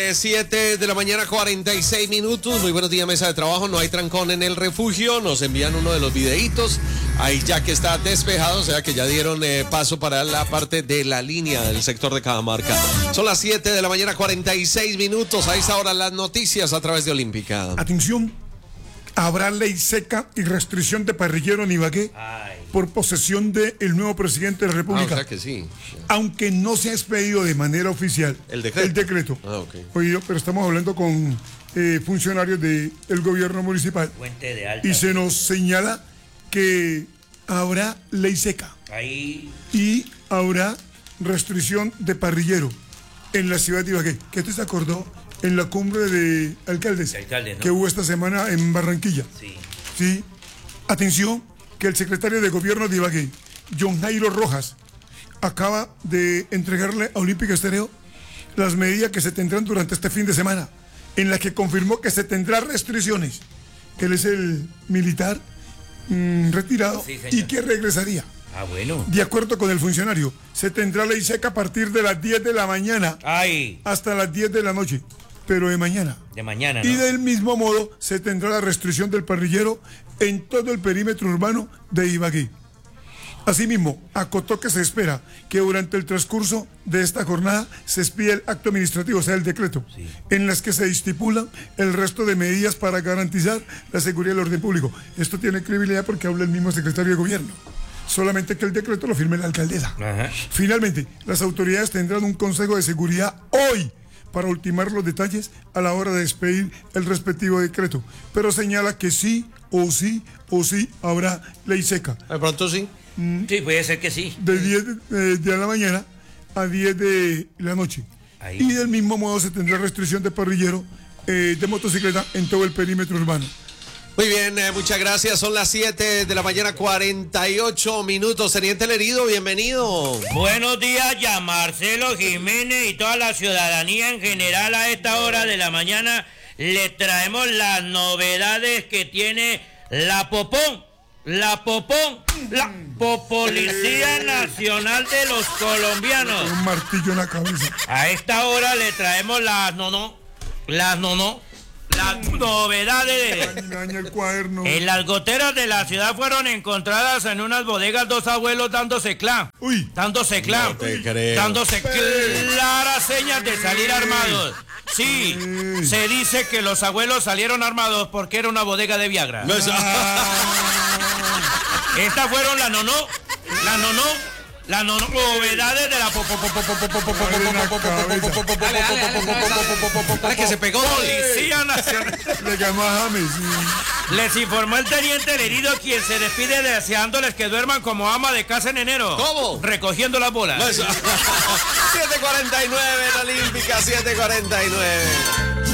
7 de la mañana, 46 minutos. Muy buenos días, mesa de trabajo. No hay trancón en el refugio. Nos envían uno de los videitos. Ahí ya que está despejado, o sea que ya dieron paso para la parte de la línea del sector de Cajamarca. Son las 7 de la mañana, 46 minutos. A esta hora las noticias a través de Olímpica. Atención, habrá ley seca y restricción de parrillero en Ibagué por posesión del nuevo presidente de la República. O sea que sí. Aunque no se ha expedido de manera oficial el decreto. Okay. Oído, pero estamos hablando con funcionarios del gobierno municipal. Fuente de alta. Y se nos señala que habrá ley seca. Ahí. Y habrá restricción de parrillero en la ciudad de Ibagué. ¿Qué te se acordó en la cumbre de alcaldes ¿no? que hubo esta semana en Barranquilla? Sí. Atención, que el secretario de gobierno de Ibagué, John Jairo Rojas, acaba de entregarle a Olímpica Estéreo las medidas que se tendrán durante este fin de semana, en las que confirmó que se tendrán restricciones, que él es el militar retirado y que regresaría. Bueno. De acuerdo con el funcionario, se tendrá ley seca a partir de las 10 de la mañana hasta las 10 de la noche, pero de mañana. De mañana, ¿no? Y del mismo modo se tendrá la restricción del parrillero en todo el perímetro urbano de Ibagué. Asimismo, acotó que se espera que durante el transcurso de esta jornada se expida el acto administrativo, o sea, el decreto, en las que se estipulan el resto de medidas para garantizar la seguridad del orden público. Esto tiene credibilidad porque habla el mismo secretario de gobierno. Solamente que el decreto lo firme la alcaldesa. Finalmente, las autoridades tendrán un consejo de seguridad hoy para ultimar los detalles a la hora de expedir el respectivo decreto. Pero señala que sí habrá ley seca. De pronto sí. Sí, puede ser que sí. De 10 de la mañana a 10 de la noche. Ahí. Y del mismo modo se tendrá restricción de parrillero de motocicleta en todo el perímetro urbano. Muy bien, muchas gracias. Son las 7 de la mañana, 48 minutos. Teniente Lerido, bienvenido. Buenos días, ya Marcelo Jiménez y toda la ciudadanía en general. A esta hora de la mañana le traemos las novedades que tiene la Policía Nacional de los Colombianos. Un martillo en la cabeza. A esta hora le traemos las novedades. Daña el cuaderno. En las goteras de la ciudad fueron encontradas en unas bodegas dos abuelos dándose claras señas de salir armados. Sí, se dice que los abuelos salieron armados porque era una bodega de Viagra. Estas fueron las novedades de la que se pegó. Policía Nacional. Le llamó a James. Les informó el teniente Lerido, quien se despide deseándoles que duerman como ama de casa en enero. ¿Cómo? Recogiendo las bolas. 7:49 en Olímpica, 7:49.